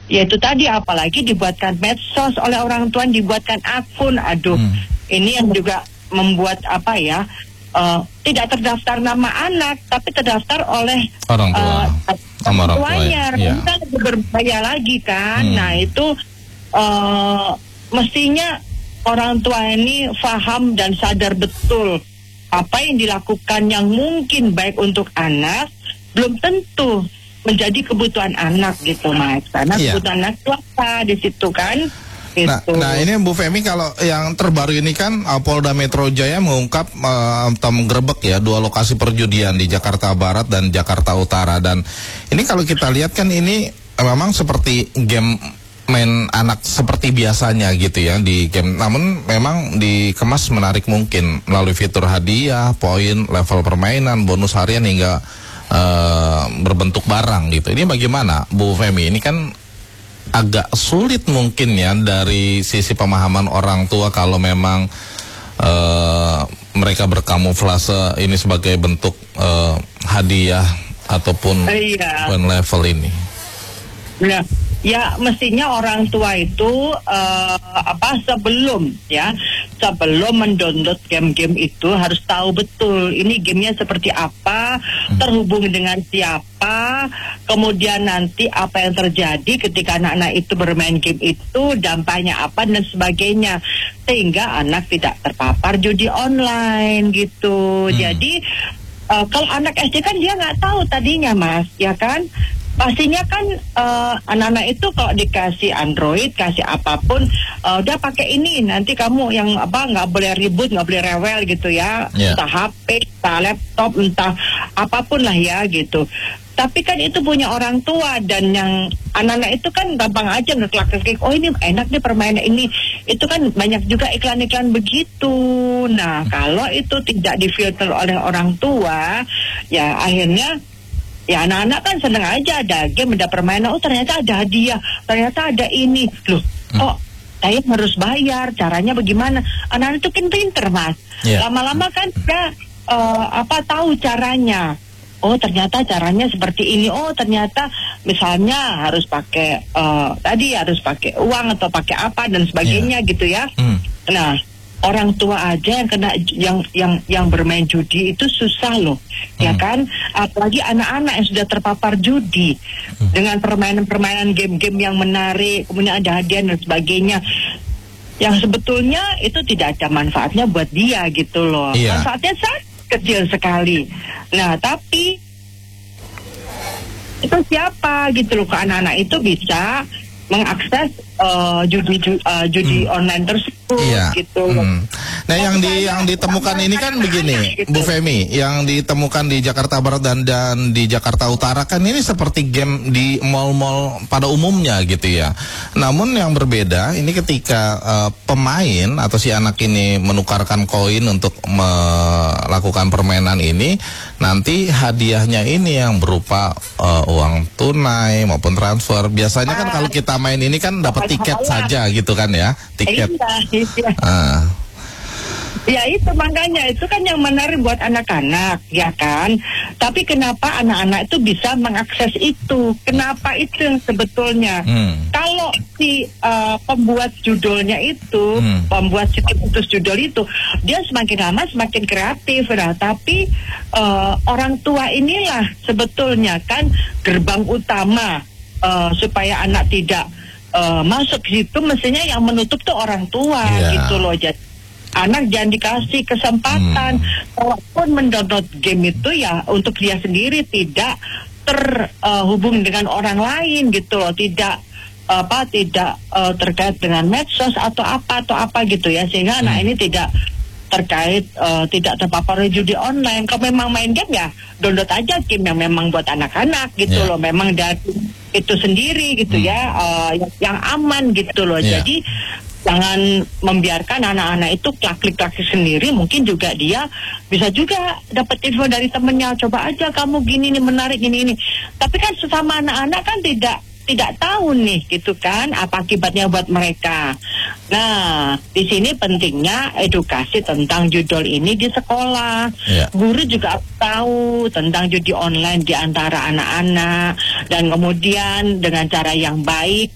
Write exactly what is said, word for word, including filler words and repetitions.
ya itu tadi, apalagi dibuatkan medsos oleh orang tua, dibuatkan akun, aduh, hmm. ini yang juga membuat apa ya, uh, tidak terdaftar nama anak, tapi terdaftar oleh orang tua, uh, orang tuanya, ya. Kita lebih berbahaya lagi kan, hmm. nah itu uh, mestinya orang tua ini paham dan sadar betul apa yang dilakukan yang mungkin baik untuk anak, belum tentu menjadi kebutuhan anak gitu Mas, karena iya. kebutuhan anak itu apa di situ kan gitu. Nah, nah ini Bu Femi, kalau yang terbaru ini kan uh, Polda Metro Jaya mengungkap uh, atau menggerebek ya dua lokasi perjudian di Jakarta Barat dan Jakarta Utara, dan ini kalau kita lihat kan ini uh, memang seperti game main anak seperti biasanya gitu ya di game, namun memang dikemas menarik mungkin melalui fitur hadiah, poin, level permainan, bonus harian hingga Uh, berbentuk barang gitu. Ini bagaimana Bu Femi? Ini kan agak sulit mungkin ya dari sisi pemahaman orang tua kalau memang uh, mereka berkamuflase ini sebagai bentuk uh, hadiah ataupun iya. poin level ini. Nah, ya mestinya orang tua itu uh, apa sebelum ya sebelum mendownload game-game itu harus tahu betul ini gamenya seperti apa, hmm. terhubung dengan siapa, kemudian nanti apa yang terjadi ketika anak-anak itu bermain game itu, dampaknya apa dan sebagainya, sehingga anak tidak terpapar judi online gitu. Hmm. Jadi uh, kalau anak S D kan dia nggak tahu tadinya Mas, ya kan? Pastinya kan uh, anak-anak itu kalau dikasih Android, kasih apapun, uh, udah pakai ini, nanti kamu yang apa nggak boleh ribut, nggak boleh rewel gitu ya, yeah. entah H P, entah laptop, entah apapun lah ya gitu. Tapi kan itu punya orang tua, dan yang anak-anak itu kan gampang aja ngeklik-klik, oh ini enak nih permainan ini, itu kan banyak juga iklan-iklan begitu. Nah kalau itu tidak difilter oleh orang tua, ya akhirnya ya anak-anak kan seneng aja ada game, ada permainan, oh ternyata ada hadiah, ternyata ada ini, loh kok saya harus bayar, caranya bagaimana? Anak-anak itu kan pinter Mas, yeah. lama-lama kan dia uh, apa tahu caranya, oh ternyata caranya seperti ini, oh ternyata misalnya harus pakai uh, tadi harus pakai uang atau pakai apa dan sebagainya yeah. gitu ya. Mm. Nah orang tua aja yang kena yang yang yang bermain judi itu susah loh, hmm. ya kan? Apalagi anak-anak yang sudah terpapar judi hmm. dengan permainan-permainan game-game yang menarik, kemudian ada hadiah dan sebagainya, yang sebetulnya itu tidak ada manfaatnya buat dia gitu loh. Iya. Manfaatnya sangat kecil sekali. Nah tapi itu siapa gitu loh, ke anak-anak itu bisa mengakses uh, judi uh, judi hmm. online tersebut iya. gitu. Hmm. Nah, yang di yang ditemukan ini kan begini, gitu. Bu Femi, yang ditemukan di Jakarta Barat dan dan di Jakarta Utara kan ini seperti game di mall-mall pada umumnya gitu ya. Namun yang berbeda ini ketika uh, pemain atau si anak ini menukarkan koin untuk melakukan permainan ini, nanti hadiahnya ini yang berupa uh, uang tunai maupun transfer. Biasanya kan kalau kita main ini kan dapat tiket saja gitu kan ya, tiket. Ah. Ya itu makanya itu kan yang menarik buat anak-anak ya kan. Tapi kenapa anak-anak itu bisa mengakses itu? Kenapa itu yang sebetulnya? Hmm. Kalau si uh, pembuat judulnya itu, hmm. pembuat situs judul itu, dia semakin lama semakin kreatif lah. Tapi uh, orang tua inilah sebetulnya kan gerbang utama uh, supaya anak tidak uh, masuk situ. Mestinya yang menutup tuh orang tua yeah. gitu loh. Jadi anak jangan dikasih kesempatan, hmm. walaupun mendownload game itu ya untuk dia sendiri, tidak terhubung uh, dengan orang lain gitu loh, tidak apa tidak uh, terkait dengan medsos atau apa atau apa gitu ya, sehingga hmm. anak ini tidak terkait uh, tidak terpapar judi online. Kalau memang main game ya download aja game yang memang buat anak-anak gitu yeah. loh, memang dari itu sendiri gitu hmm. ya, uh, yang, yang aman gitu loh. Yeah. Jadi jangan membiarkan anak-anak itu klik-klik sendiri. Mungkin juga dia bisa juga dapat info dari temennya, coba aja kamu gini nih menarik gini ini. Tapi kan sesama anak-anak kan tidak tidak tahu nih gitu kan apa akibatnya buat mereka. Nah di sini pentingnya edukasi tentang judul ini di sekolah. Yeah. Guru juga tahu tentang judi online di antara anak-anak, dan kemudian dengan cara yang baik